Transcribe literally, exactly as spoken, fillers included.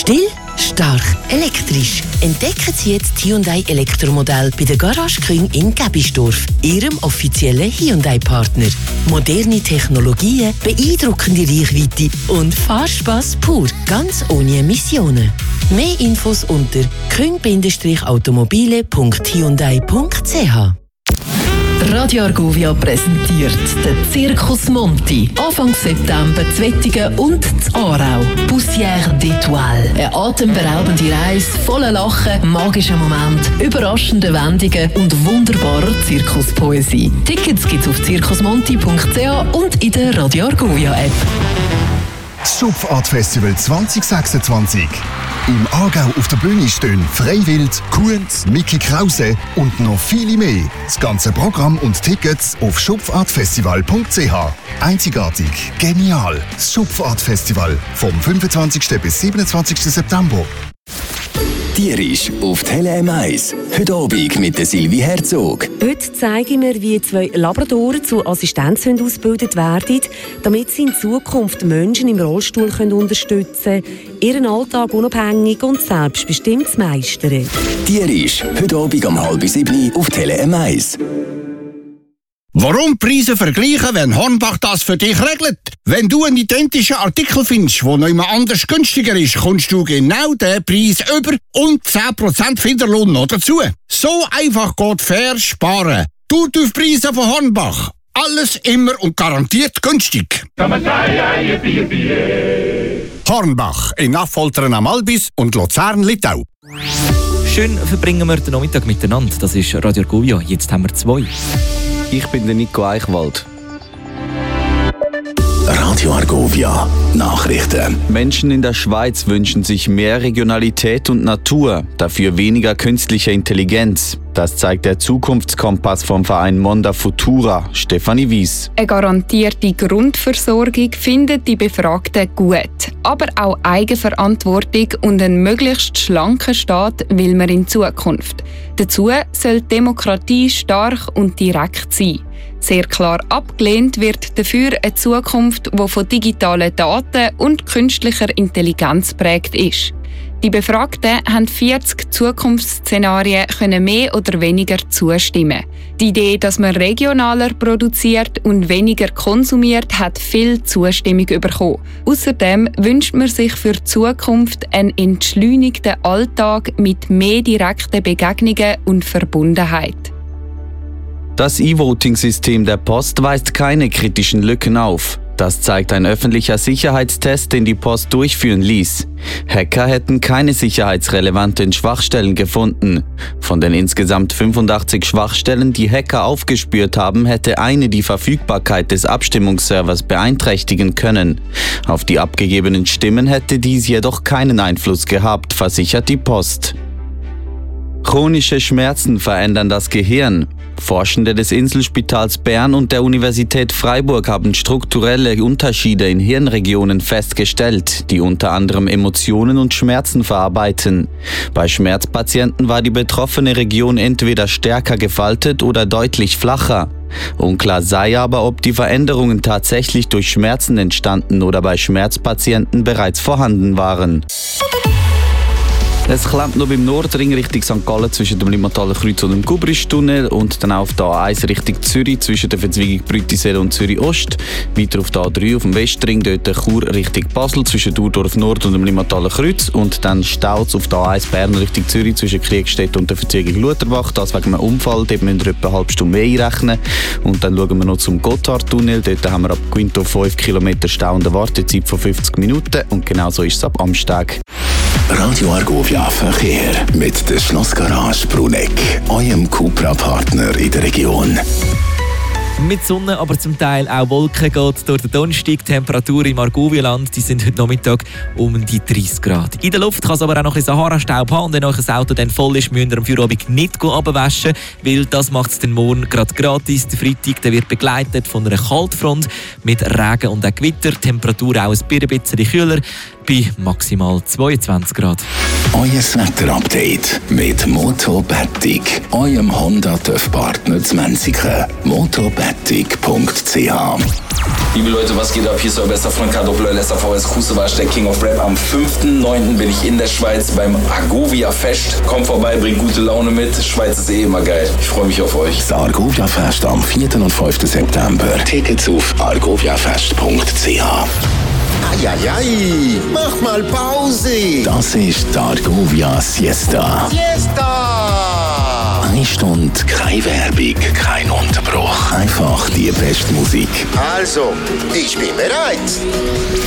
Still, stark, elektrisch. Entdecken Sie jetzt das Hyundai Elektromodell bei der Garage Küng in Gebisdorf, Ihrem offiziellen Hyundai-Partner. Moderne Technologien, beeindruckende Reichweite und Fahrspass pur, ganz ohne Emissionen. Mehr Infos unter küng automobile punkt hyundai punkt c h. Radio Argovia präsentiert den Zirkus Monti. Anfang September zu Wettigen und zu Aarau. Poussière d'Étoile. Eine atemberaubende Reise voller Lachen, magischen Momente, überraschende Wendungen und wunderbarer Zirkuspoesie. Tickets gibt's auf zirkusmonti punkt c h und in der Radio Argovia App. Das Schupfart Festival zwanzig sechsundzwanzig. Im Aargau auf der Bühne stehen Freiwild, Kunz, Mickey Krause und noch viele mehr. Das ganze Programm und Tickets auf schupfartfestival punkt c h. Einzigartig, genial. Das Schupfart Festival vom fünfundzwanzigsten bis siebenundzwanzigsten September. Tierisch auf Tele M eins. Heute Abend mit der Silvi Herzog. Heute zeigen wir, wie zwei Labradoren zu Assistenzhunden ausgebildet werden, damit sie in Zukunft Menschen im Rollstuhl können unterstützen können, ihren Alltag unabhängig und selbstbestimmt zu meistern. Tierisch, heute Abend um halb sieben auf Tele M eins. Warum Preise vergleichen, wenn Hornbach das für dich regelt? Wenn du einen identischen Artikel findest, der noch immer anders günstiger ist, kommst du genau den Preis über und zehn Prozent Finderlohn noch dazu. So einfach geht fair sparen. Du die Preise von Hornbach. Alles immer und garantiert günstig. Hornbach in Affoltern am Albis und Luzern-Littau. Schön verbringen wir den Nachmittag miteinander. Das ist Radio Argovia. Jetzt haben wir zwei. Ich bin der Nico Eichwald. Radio Argovia Nachrichten. Menschen in der Schweiz wünschen sich mehr Regionalität und Natur, dafür weniger künstliche Intelligenz. Das zeigt der Zukunftskompass vom Verein Monda Futura, Stefanie Wies. Eine garantierte Grundversorgung findet die Befragten gut. Aber auch Eigenverantwortung und einen möglichst schlanken Staat will man in Zukunft. Dazu soll die Demokratie stark und direkt sein. Sehr klar abgelehnt wird dafür eine Zukunft, die von digitalen Daten und künstlicher Intelligenz geprägt ist. Die Befragten haben vierzig Zukunftsszenarien können mehr oder weniger zustimmen. Die Idee, dass man regionaler produziert und weniger konsumiert, hat viel Zustimmung bekommen. Außerdem wünscht man sich für die Zukunft einen entschleunigten Alltag mit mehr direkten Begegnungen und Verbundenheit. Das E-Voting-System der Post weist keine kritischen Lücken auf. Das zeigt ein öffentlicher Sicherheitstest, den die Post durchführen ließ. Hacker hätten keine sicherheitsrelevanten Schwachstellen gefunden. Von den insgesamt fünfundachtzig Schwachstellen, die Hacker aufgespürt haben, hätte eine die Verfügbarkeit des Abstimmungsservers beeinträchtigen können. Auf die abgegebenen Stimmen hätte dies jedoch keinen Einfluss gehabt, versichert die Post. Chronische Schmerzen verändern das Gehirn. Forschende des Inselspitals Bern und der Universität Freiburg haben strukturelle Unterschiede in Hirnregionen festgestellt, die unter anderem Emotionen und Schmerzen verarbeiten. Bei Schmerzpatienten war die betroffene Region entweder stärker gefaltet oder deutlich flacher. Unklar sei aber, ob die Veränderungen tatsächlich durch Schmerzen entstanden oder bei Schmerzpatienten bereits vorhanden waren. Es klemmt noch beim Nordring Richtung Sankt Gallen zwischen dem Limmataler Kreuz und dem Gubristunnel und dann auf der A eins Richtung Zürich zwischen der Verzweigung Brütisee und Zürich Ost. Weiter auf der A drei auf dem Westring, dort der Chur Richtung Basel zwischen Durdorf Nord und dem Limmataler Kreuz und dann Stauz auf der A eins Bern Richtung Zürich zwischen Kriegstedt und der Verzweigung Lutherbach. Das wegen einem Unfall, dort müssen wir etwa eine halbe Stunde mehr einrechnen. Und dann schauen wir noch zum Gotthardtunnel, dort haben wir ab Quinto fünf Kilometer Stau und eine Wartezeit von fünfzig Minuten und genauso ist es ab Amstag. Radio Argovia Verkehr mit der Schlossgarage Bruneck, eurem Cupra-Partner in der Region. Mit Sonne, aber zum Teil auch Wolken geht durch den Donnerstag. Die Temperaturen im Argovia-Land die sind heute Nachmittag um die dreißig Grad. In der Luft kann es aber auch noch ein Sahara-Staub haben. Und wenn euch ein Auto dann voll ist, müsst ihr am Feierabend nicht abwaschen, weil das macht es dann morgen gerade gratis. Der Freitag der wird begleitet von einer Kaltfront mit Regen und auch Gewitter. Die Temperatur auch ein bisschen kühler. bei maximal zweiundzwanzig Grad. Euer Wetterupdate mit Motobettig, eurem Honda-TÜV-Partner zu Menziken. motobettig punkt c h. Liebe Leute, was geht ab? Hier ist euer bester Freund K Doppler, Lester V S Kusewasch, der King of Rap. Am fünften neunten bin ich in der Schweiz beim Argovia Fest. Kommt vorbei, bringt gute Laune mit. Schweiz ist eh immer geil. Ich freue mich auf euch. Das Argovia Fest am vierten und fünften September. Tickets auf argoviafest punkt c h. Eieiei, mach mal Pause. Das ist die Argovia Siesta. Siesta! Eine Stunde, keine Werbung, kein Unterbruch. Einfach die beste Musik. Also, ich bin bereit.